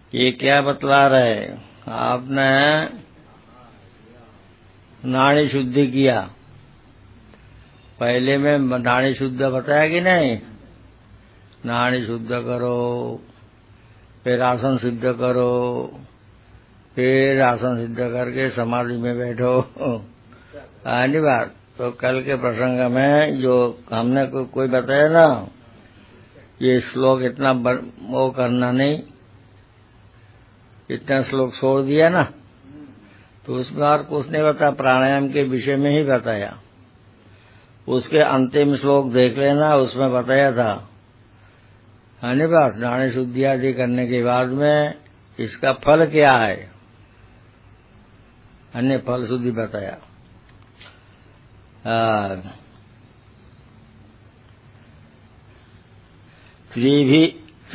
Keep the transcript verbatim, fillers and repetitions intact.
ये क्या बतला रहे, आपने नाड़ी शुद्धि किया, पहले में नाड़ी शुद्ध बताया कि नहीं, नाड़ी शुद्ध करो, फिर आसन सिद्ध करो, फिर आसन सिद्ध करके समाधि में बैठो। आनी बात तो कल के प्रसंग में जो हमने को, कोई बताया ना, ये श्लोक इतना वो करना नहीं, इतना श्लोक छोड़ दिया ना, तो उसमें और कुछ नहीं बताया, प्राणायाम के विषय में ही बताया। उसके अंतिम श्लोक देख लेना, उसमें बताया था है बात, नाड़ी शुद्धि आदि करने के बाद में इसका फल क्या है, अन्य फल शुद्धि बताया। त्रिभि